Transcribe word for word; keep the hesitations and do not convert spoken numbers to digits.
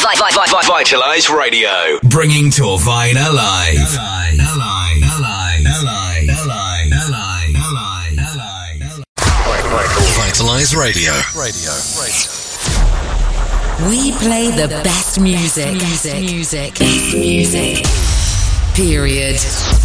Vitalize Radio, bringing Torvine alive. Alive, alive, alive, alive, alive, alive, alive, alive. Vitalize Radio. Radio. We play the best music. Music. Music. Music. Period.